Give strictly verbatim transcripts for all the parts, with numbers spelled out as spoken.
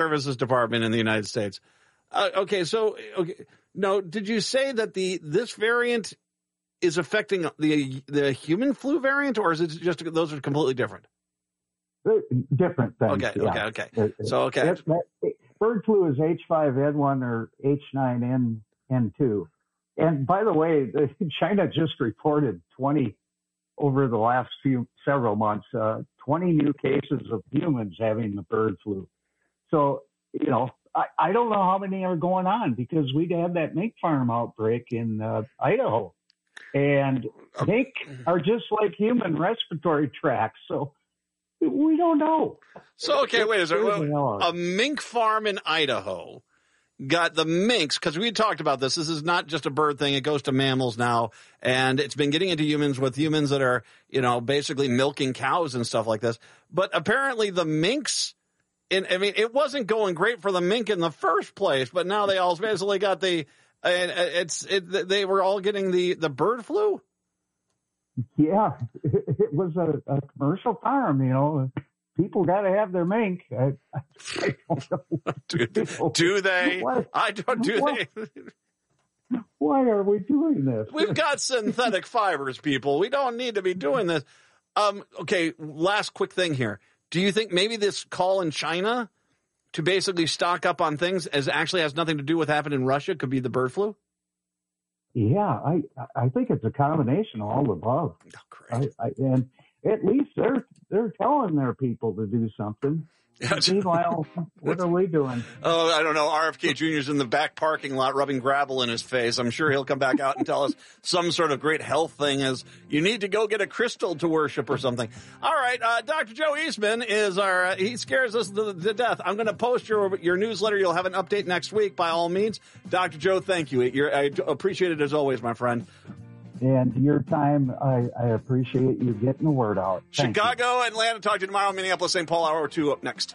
Services Department in the United States. Uh, okay, so okay, no, did you say that the this variant is affecting the the human flu variant, or is it just those are completely different? Different things. Okay, yeah. okay, okay. So okay, it, it, bird flu is H five N one or H nine N two, and by the way, China just reported twenty over the last few several months, uh, twenty new cases of humans having the bird flu. So you know. I, I don't know how many are going on because we had that mink farm outbreak in uh, Idaho. And mink are just like human respiratory tracts. So we don't know. So, okay, wait a second. A mink farm in Idaho got the minks, because we talked about this. This is not just a bird thing. It goes to mammals now. And it's been getting into humans with humans that are, you know, basically milking cows and stuff like this. But apparently the minks... And, I mean, it wasn't going great for the mink in the first place, but now they all basically got the, uh, it's, it, they were all getting the, the bird flu. Yeah, it was a, a commercial farm, you know. People got to have their mink. I, I don't know. do, do they? What? I don't, do what? they? Why are we doing this? We've got synthetic fibers, people. We don't need to be doing this. Um, okay, last quick thing here. Do you think maybe this call in China to basically stock up on things as actually has nothing to do with what happened in Russia could be the bird flu? Yeah, I I think it's a combination of all the above. Oh, great. I, I, and at least they're they're telling their people to do something. Meanwhile, what are we doing? Oh, I don't know. R F K Junior's in the back parking lot rubbing gravel in his face. I'm sure he'll come back out and tell us some sort of great health thing as you need to go get a crystal to worship or something. All right. Uh, Doctor Joe Eastman is our, uh, he scares us to, to death. I'm going to post your, your newsletter. You'll have an update next week by all means. Doctor Joe, thank you. You're, I appreciate it as always, my friend. And your time, I, I appreciate you getting the word out. Thank Chicago, you. Atlanta, talk to you tomorrow. Minneapolis, Saint Paul, hour two up next.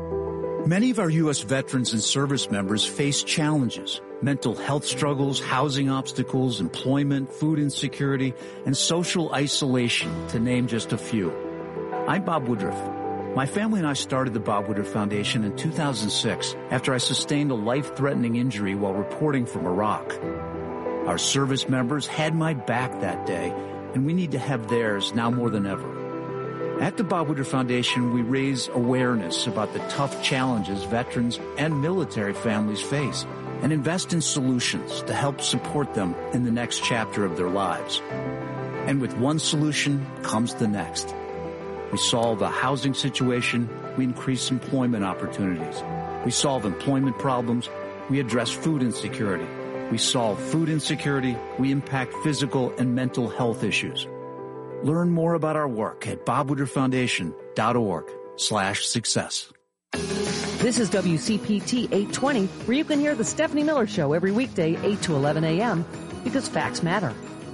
Many of our U S veterans and service members face challenges, mental health struggles, housing obstacles, employment, food insecurity, and social isolation, to name just a few. I'm Bob Woodruff. My family and I started the Bob Woodruff Foundation in two thousand six after I sustained a life-threatening injury while reporting from Iraq. Our service members had my back that day, and we need to have theirs now more than ever. At the Bob Woodruff Foundation, we raise awareness about the tough challenges veterans and military families face and invest in solutions to help support them in the next chapter of their lives. And with one solution comes the next. We solve a housing situation, we increase employment opportunities. We solve employment problems, we address food insecurity. We solve food insecurity, we impact physical and mental health issues. Learn more about our work at bobwoodrufffoundation.org slash success. This is W C P T eight twenty, where you can hear the Stephanie Miller Show every weekday, eight to eleven a.m., because facts matter.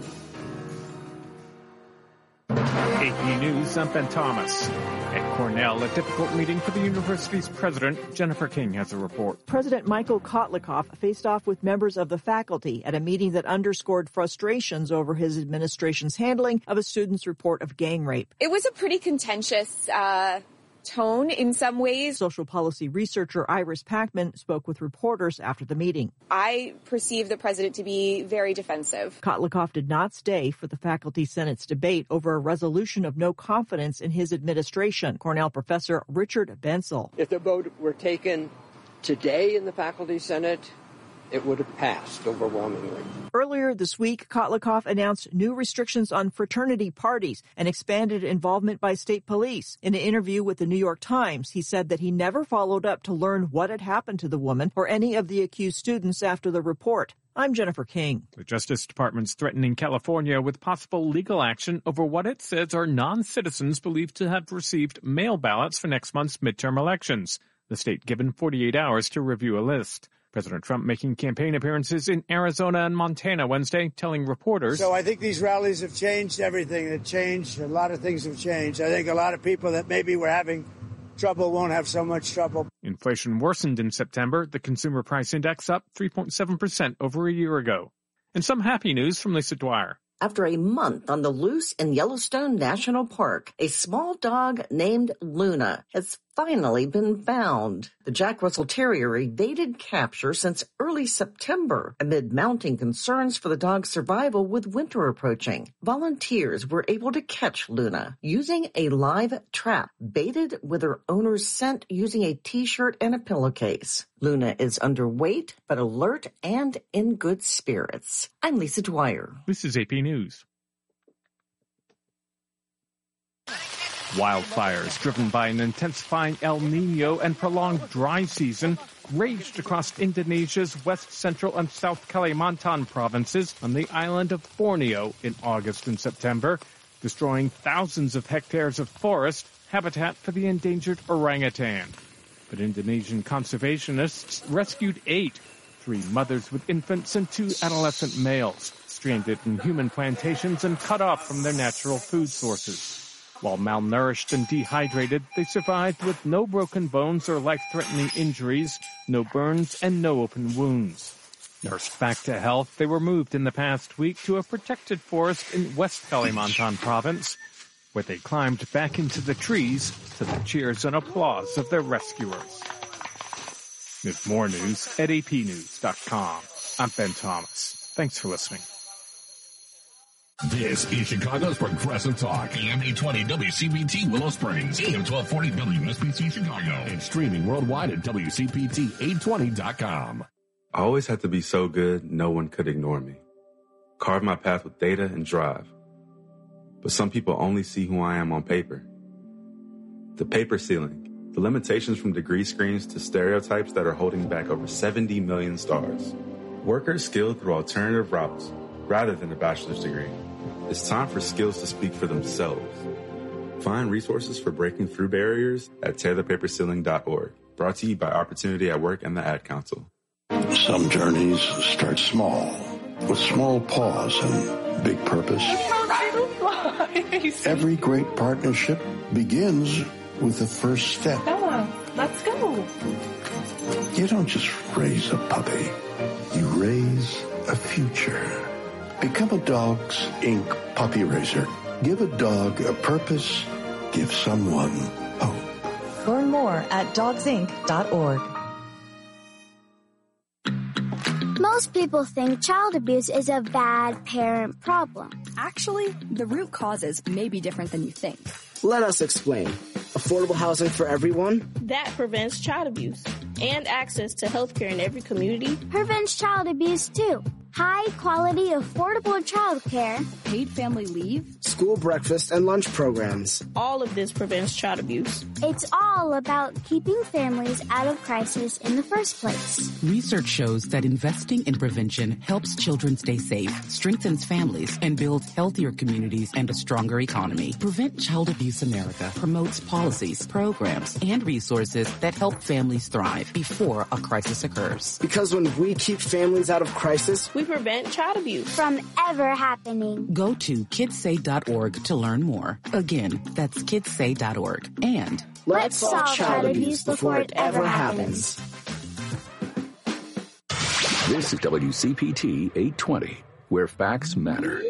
A P News, I'm Ben Thomas. At Cornell, a difficult meeting for the university's president. Jennifer King has a report. President Michael Kotlikoff faced off with members of the faculty at a meeting that underscored frustrations over his administration's handling of a student's report of gang rape. It was a pretty contentious uh tone in some ways. Social policy researcher Iris Packman spoke with reporters after the meeting. I perceive the president to be very defensive. Kotlikoff did not stay for the Faculty Senate's debate over a resolution of no confidence in his administration. Cornell professor Richard Bensel. If the vote were taken today in the Faculty Senate, it would have passed overwhelmingly. Earlier this week, Kotlikoff announced new restrictions on fraternity parties and expanded involvement by state police. In an interview with the New York Times, he said that he never followed up to learn what had happened to the woman or any of the accused students after the report. I'm Jennifer King. The Justice Department's threatening California with possible legal action over what it says are non-citizens believed to have received mail ballots for next month's midterm elections. The state given forty-eight hours to review a list. President Trump making campaign appearances in Arizona and Montana Wednesday, telling reporters. So I think these rallies have changed everything. It changed. A lot of things have changed. I think a lot of people that maybe were having trouble won't have so much trouble. Inflation worsened in September. The consumer price index up three point seven percent over a year ago. And some happy news from Lisa Dwyer. After a month on the loose in Yellowstone National Park, a small dog named Luna has finally been found. The Jack Russell Terrier evaded capture since early September amid mounting concerns for the dog's survival with winter approaching. Volunteers were able to catch Luna using a live trap baited with her owner's scent using a T-shirt and a pillowcase. Luna is underweight, but alert and in good spirits. I'm Lisa Dwyer. This is A P News. Wildfires driven by an intensifying El Nino and prolonged dry season raged across Indonesia's west, central, and south Kalimantan provinces on the island of Borneo in August and September, destroying thousands of hectares of forest, habitat for the endangered orangutan. But Indonesian conservationists rescued eight, three mothers with infants and two adolescent males, stranded in human plantations and cut off from their natural food sources. While malnourished and dehydrated, they survived with no broken bones or life-threatening injuries, no burns, and no open wounds. Nursed back to health, they were moved in the past week to a protected forest in West Kalimantan province, where they climbed back into the trees to the cheers and applause of their rescuers. There's more news at A P news dot com. I'm Ben Thomas. Thanks for listening. This is Chicago's Progressive Talk, A M eight twenty W C P T Willow Springs, A M twelve forty W S B C Chicago, and streaming worldwide at W C P T eight twenty dot com. I always had to be so good, no one could ignore me. Carve my path with data and drive. But some people only see who I am on paper. The paper ceiling, the limitations from degree screens to stereotypes that are holding back over seventy million stars. Workers skilled through alternative routes, rather than a bachelor's degree. It's time for skills to speak for themselves. Find resources for breaking through barriers at tear the paper ceiling dot org. Brought to you by Opportunity at Work and the Ad Council. Some journeys start small, with small pause and big purpose. Every great partnership begins with the first step. Come on, let's go. You don't just raise a puppy. You raise a future. Become a Dogs Incorporated puppy raiser. Give a dog a purpose. Give someone hope. Learn more at dogs inc dot org. Most people think child abuse is a bad parent problem. Actually, the root causes may be different than you think. Let us explain. Affordable housing for everyone. That prevents child abuse. And access to health care in every community. Prevents child abuse, too. High quality, affordable child care. Paid family leave. School breakfast and lunch programs. All of this prevents child abuse. It's all about keeping families out of crisis in the first place. Research shows that investing in prevention helps children stay safe, strengthens families, and builds healthier communities and a stronger economy. Prevent Child Abuse America promotes policies, programs, and resources that help families thrive before a crisis occurs. Because when we keep families out of crisis, we prevent child abuse from ever happening. Go to kids say dot org to learn more. Again, that's kids say dot org. And let's solve child abuse before it ever happens. This is W C P T eight twenty, where facts matter.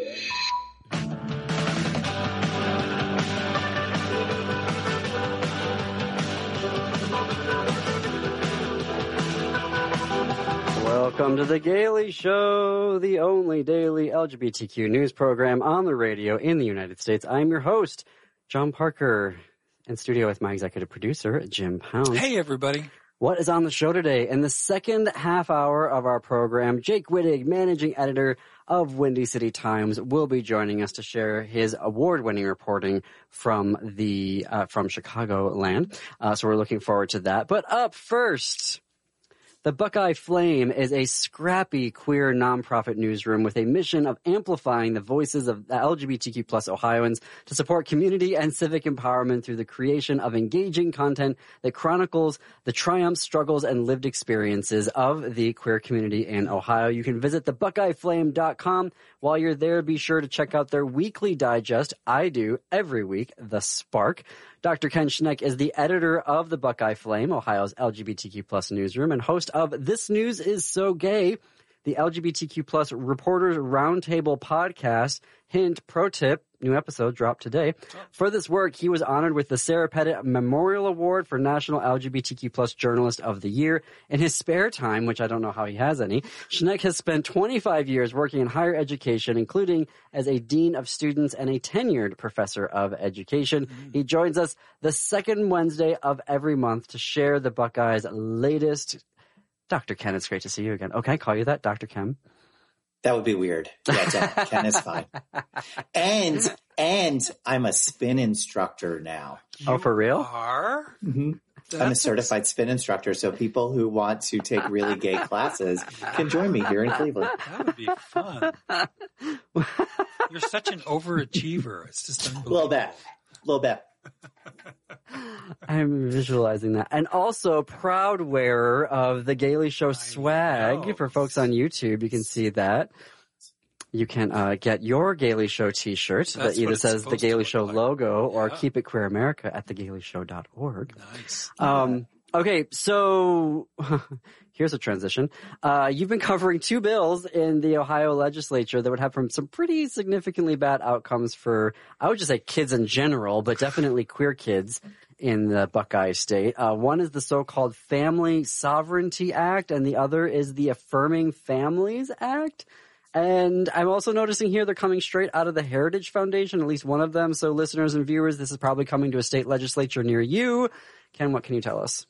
Welcome to The Gaily Show, the only daily L G B T Q news program on the radio in the United States. I'm your host, John Parker, in studio with my executive producer, Jim Pound. Hey, everybody. What is on the show today? In the second half hour of our program, Jake Wittig, managing editor of Windy City Times, will be joining us to share his award-winning reporting from the uh, from Chicagoland. Uh, so we're looking forward to that. But up first, the Buckeye Flame is a scrappy queer nonprofit newsroom with a mission of amplifying the voices of L G B T Q plus Ohioans to support community and civic empowerment through the creation of engaging content that chronicles the triumphs, struggles, and lived experiences of the queer community in Ohio. You can visit the buckeye flame dot com. While you're there, be sure to check out their weekly digest, I do, every week, The Spark. Doctor Ken Schneck is the editor of the Buckeye Flame, Ohio's L G B T Q plus newsroom, and host of This News is So Gay, the L G B T Q plus Reporters Roundtable podcast. Hint, pro tip, new episode dropped today. For this work, he was honored with the Sarah Pettit Memorial Award for National L G B T Q plus Journalist of the Year. In his spare time, which I don't know how he has any, Schneck has spent twenty-five years working in higher education, including as a dean of students and a tenured professor of education. Mm-hmm. He joins us the second Wednesday of every month to share the Buckeyes' latest. Doctor Ken, it's great to see you again. Oh, can I call you that, Doctor Ken? That would be weird. Yeah, Ken is fine. And and I'm a spin instructor now. Oh, for real? Are? Mm-hmm. I'm a certified spin instructor, so people who want to take really gay classes can join me here in Cleveland. That would be fun. You're such an overachiever. It's just unbelievable. A little bit. A little bit. I'm visualizing that. And also proud wearer of the Gailey Show swag for folks on YouTube. You can see that. You can uh, get your Gailey Show t-shirt that either says the Gailey Show like. logo or yeah. Keep It Queer America at the gailey show dot org. Nice. Um, okay, so here's a transition. Uh, you've been covering two bills in the Ohio legislature that would have some pretty significantly bad outcomes for, I would just say kids in general, but definitely queer kids in the Buckeye State. Uh, one is the so-called Family Sovereignty Act, and the other is the Affirming Families Act. And I'm also noticing here they're coming straight out of the Heritage Foundation, at least one of them. So listeners and viewers, this is probably coming to a state legislature near you. Ken, what can you tell us?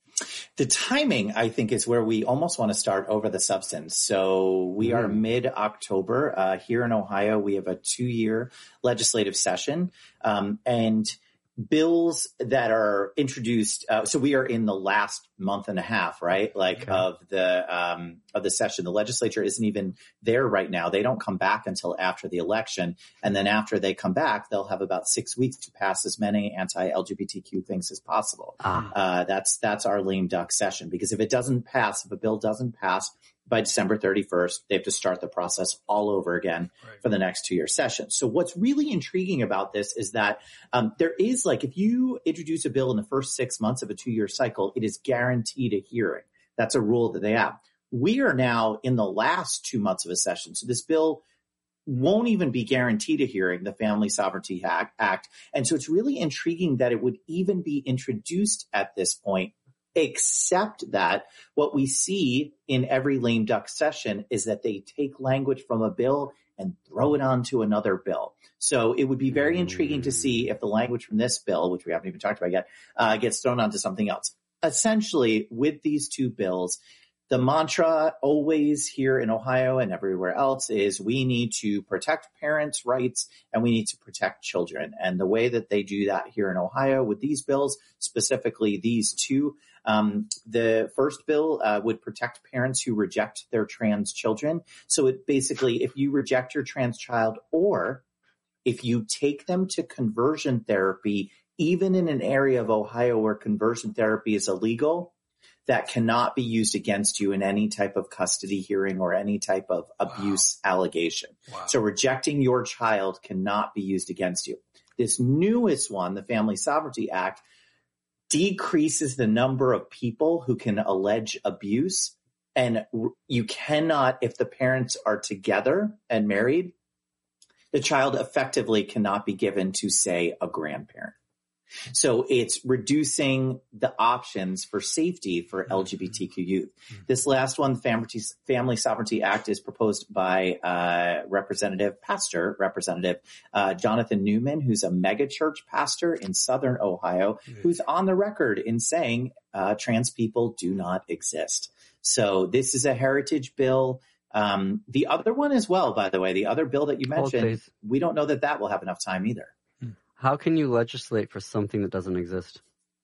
The timing, I think, is where we almost want to start over the substance. So we mm. are mid-October. Uh, here in Ohio, we have a two-year legislative session. Um, and bills that are introduced, uh, so we are in the last month and a half, right? Like okay. of the um, of the session. The legislature isn't even there right now. They don't come back until after the election. And then after they come back, they'll have about six weeks to pass as many anti-L G B T Q things as possible. Ah. Uh, that's that's our lame duck session, because if it doesn't pass, if a bill doesn't pass by December thirty-first, they have to start the process all over again right. for the next two-year session. So what's really intriguing about this is that um, there is, like, if you introduce a bill in the first six months of a two-year cycle, it is guaranteed a hearing. That's a rule that they have. We are now in the last two months of a session. So this bill won't even be guaranteed a hearing, the Family Sovereignty Act. And so it's really intriguing that it would even be introduced at this point. Except that what we see in every lame duck session is that they take language from a bill and throw it onto another bill. So it would be very intriguing to see if the language from this bill, which we haven't even talked about yet, uh, gets thrown onto something else. Essentially, with these two bills, the mantra always here in Ohio and everywhere else is we need to protect parents' rights and we need to protect children. And the way that they do that here in Ohio with these bills, specifically these two, um, the first bill uh, would protect parents who reject their trans children. So it basically, if you reject your trans child or if you take them to conversion therapy, even in an area of Ohio where conversion therapy is illegal, that cannot be used against you in any type of custody hearing or any type of abuse wow. allegation. Wow. So rejecting your child cannot be used against you. This newest one, the Family Sovereignty Act, decreases the number of people who can allege abuse. And you cannot, if the parents are together and married, the child effectively cannot be given to, say, a grandparent. So it's reducing the options for safety for L G B T Q youth. This last one, the Family Sovereignty Act, is proposed by uh, Representative Pastor, Representative uh, Jonathan Newman, who's a megachurch pastor in Southern Ohio, who's on the record in saying uh, trans people do not exist. So this is a heritage bill. Um, the other one as well, by the way, the other bill that you mentioned, oh, we don't know that that will have enough time either. How can you legislate for something that doesn't exist?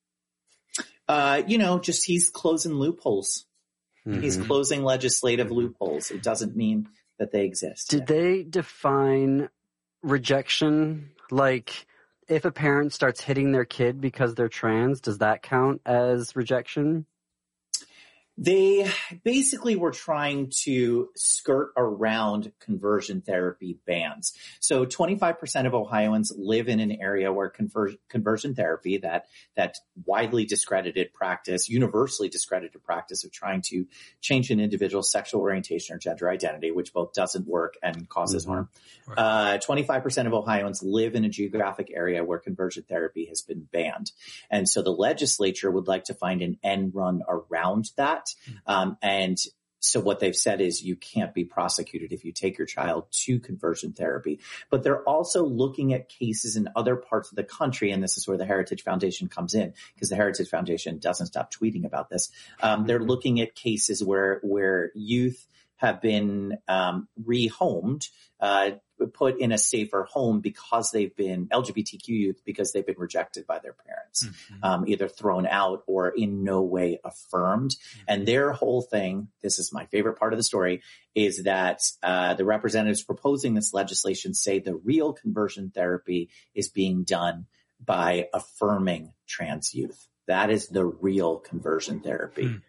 Uh, you know, just he's closing loopholes. Mm-hmm. He's closing legislative mm-hmm. loopholes. It doesn't mean that they exist. Did they define rejection? Like, if a parent starts hitting their kid because they're trans, does that count as rejection? They basically were trying to skirt around conversion therapy bans. So twenty-five percent of Ohioans live in an area where conver- conversion therapy, that, that widely discredited practice, universally discredited practice of trying to change an individual's sexual orientation or gender identity, which both doesn't work and causes mm-hmm. harm. Right. Uh, twenty-five percent of Ohioans live in a geographic area where conversion therapy has been banned. And so the legislature would like to find an end run around that. Um, and so what they've said is you can't be prosecuted if you take your child to conversion therapy. But they're also looking at cases in other parts of the country, and this is where the Heritage Foundation comes in, because the Heritage Foundation doesn't stop tweeting about this. Um, they're looking at cases where where youth have been um, rehomed, uh, put in a safer home because they've been L G B T Q youth because they've been rejected by their parents, mm-hmm. um, either thrown out or in no way affirmed. Mm-hmm. And their whole thing, this is my favorite part of the story, is that uh, the representatives proposing this legislation say the real conversion therapy is being done by affirming trans youth. That is the real conversion therapy. Mm-hmm.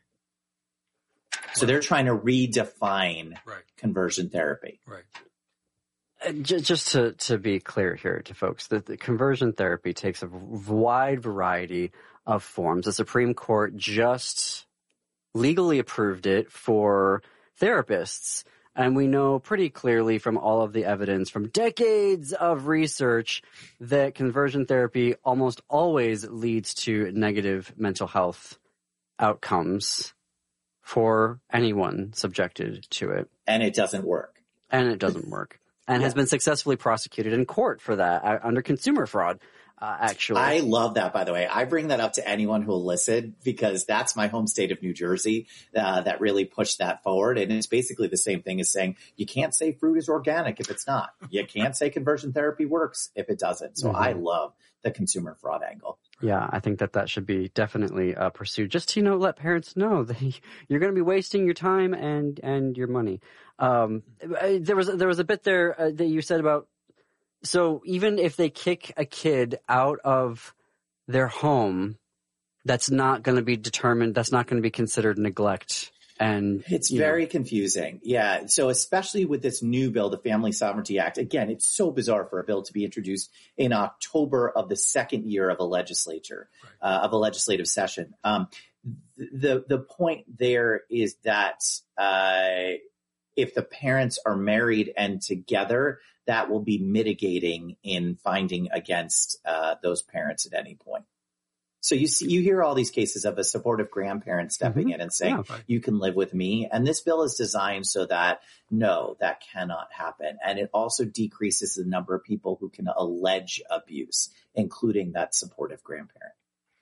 So they're trying to redefine right. conversion therapy. Right. Just to, to be clear here to folks, that the conversion therapy takes a wide variety of forms. The Supreme Court just legally approved it for therapists. And we know pretty clearly from all of the evidence, from decades of research, that conversion therapy almost always leads to negative mental health outcomes for anyone subjected to it. And it doesn't work. And it doesn't work. And yeah. has been successfully prosecuted in court for that uh, under consumer fraud, uh, actually. I love that, by the way. I bring that up to anyone who will listen because that's my home state of New Jersey uh, that really pushed that forward. And it's basically the same thing as saying you can't say fruit is organic if it's not. You can't say conversion therapy works if it doesn't. So mm-hmm. I love the consumer fraud angle. Yeah, I think that that should be definitely uh, pursued. Just to, you know, let parents know that you're going to be wasting your time and, and your money. Um, there was there was a bit there uh, that you said about, so even if they kick a kid out of their home, that's not going to be determined, that's not going to be considered neglect. And it's very know. confusing. Yeah. So especially with this new bill, the Family Sovereignty Act, again, it's so bizarre for a bill to be introduced in October of the second year of a legislature, right. uh, of a legislative session. Um, the, the point there is that, uh, if the parents are married and together, that will be mitigating in finding against, uh, those parents at any point. So you see, you hear all these cases of a supportive grandparent stepping mm-hmm. in and saying, yeah, right. you can live with me. And this bill is designed so that, no, that cannot happen. And it also decreases the number of people who can allege abuse, including that supportive grandparent.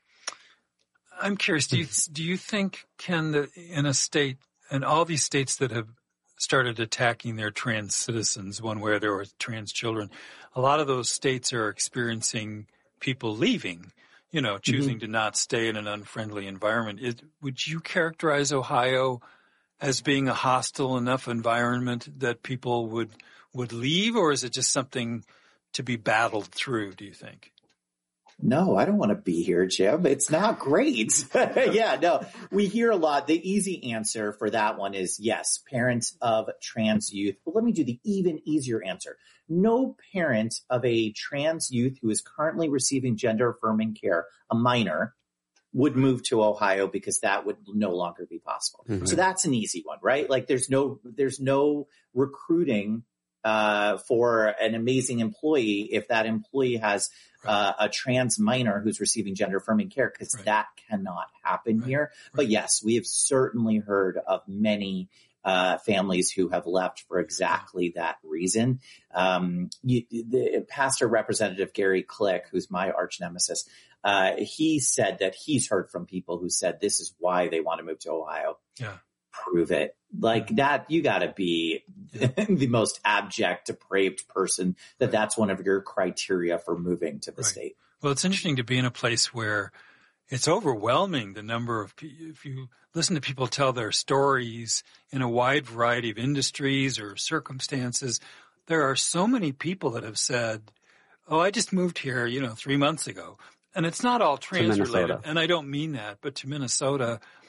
I'm curious, do you, do you think, Ken, that in a state, and all these states that have started attacking their trans citizens, one where there were trans children, a lot of those states are experiencing people leaving, you know, choosing mm-hmm. to not stay in an unfriendly environment. Is, would you characterize Ohio as being a hostile enough environment that people would would leave, or is it just something to be battled through, do you think? No, I don't want to be here, Jim. It's not great. Yeah, no, we hear a lot. The easy answer for that one is yes, parents of trans youth. But let me do the even easier answer. No parent of a trans youth who is currently receiving gender affirming care, a minor, would move to Ohio because that would no longer be possible. Mm-hmm. So that's an easy one, right? Like there's no, there's no recruiting uh, for an amazing employee if that employee has uh, a trans minor who's receiving gender affirming care, because right. that cannot happen right. here. Right. But yes, we have certainly heard of many uh, families who have left for exactly that reason. Um, you, the pastor representative Gary Click, who's my arch nemesis, uh, he said that he's heard from people who said this is why they want to move to Ohio. Yeah. Prove it. Like that, you got to be the most abject, depraved person that that's one of your criteria for moving to the right. state. Well, it's interesting to be in a place where it's overwhelming, the number of people. If you listen to people tell their stories in a wide variety of industries or circumstances, there are so many people that have said, oh, I just moved here, you know, three months ago. And it's not all trans related. And I don't mean that, but to Minnesota,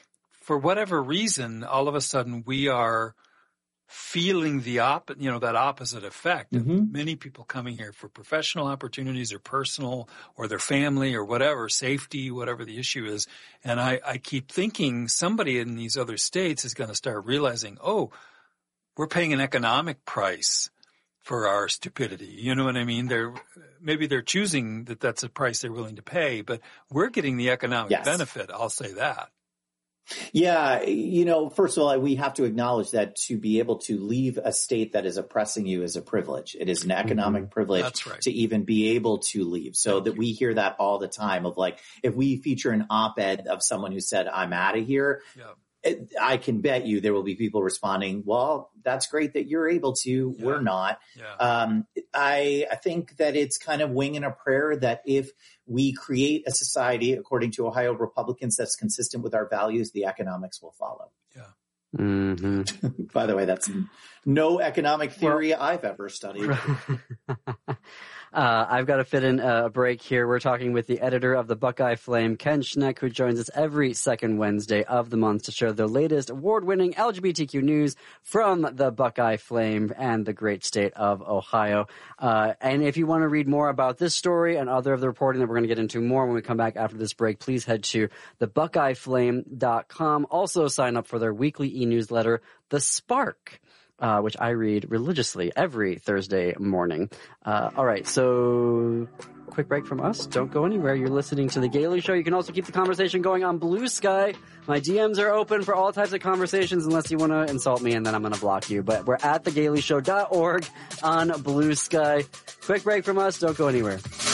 for whatever reason, all of a sudden we are feeling the op, you know, that opposite effect. Mm-hmm. Many people coming here for professional opportunities or personal or their family or whatever, safety, whatever the issue is. And I, I keep thinking somebody in these other states is going to start realizing, oh, we're paying an economic price for our stupidity. You know what I mean? They're, maybe they're choosing that that's a price they're willing to pay, but we're getting the economic Yes. benefit. I'll say that. Yeah, you know, first of all, we have to acknowledge that to be able to leave a state that is oppressing you is a privilege. It is an economic mm-hmm. privilege That's right. to even be able to leave. So Thank that you. We hear that all the time of like, if we feature an op-ed of someone who said, I'm out of here, yeah. it, I can bet you there will be people responding, well, that's great that you're able to. Yeah. We're not. Yeah. Um, I, I think that it's kind of winging a prayer that if we create a society, according to Ohio Republicans, that's consistent with our values, the economics will follow. Yeah. Mm-hmm. By the way, that's no economic theory well, I've ever studied. Uh, I've got to fit in a break here. We're talking with the editor of the Buckeye Flame, Ken Schneck, who joins us every second Wednesday of the month to share the latest award-winning L G B T Q news from the Buckeye Flame and the great state of Ohio. Uh, and if you want to read more about this story and other of the reporting that we're going to get into more when we come back after this break, please head to the buckeye flame dot com. Also sign up for their weekly e-newsletter, The Spark. Uh, which I read religiously every Thursday morning. Uh, all right, so quick break from us. Don't go anywhere. You're listening to The Gailey Show. You can also keep the conversation going on Blue Sky. My D Ms are open for all types of conversations unless you want to insult me, and then I'm going to block you. But we're at the gailey show dot org on Blue Sky. Quick break from us. Don't go anywhere.